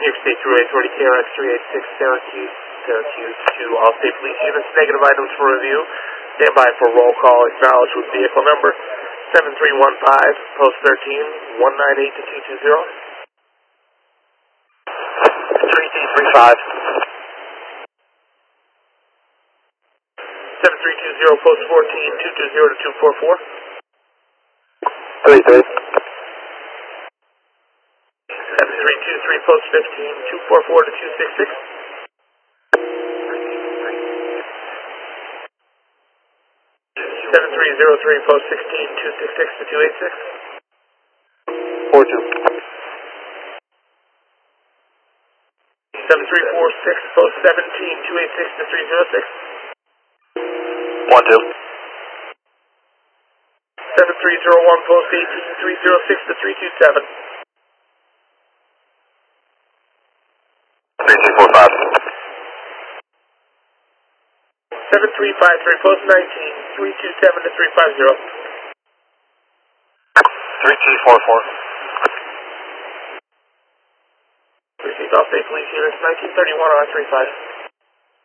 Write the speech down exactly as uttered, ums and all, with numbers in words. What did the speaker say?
New York State Thruway Authority, K R X three eight six, Syracuse, Syracuse to all state police units. Negative items for review. Stand by for roll call. Acknowledge with vehicle number seven three one five, post thirteen, one nine eight to two two zero. three D three five. seven three two zero, post fourteen, two two zero to two four four. three three. seven three two three, post fifteen, two four four to two six six. seven three zero three, post sixteen, two six six to two eight six. four two. seven three four six, post seventeen, two eight six to three zero six. one two. seven three zero one, post eighteen, three zero six to three two seven. three two four five. seven three five three, post nineteen, three two seven to three five zero. three two four four. Received all state police units, nineteen thirty-one R three five.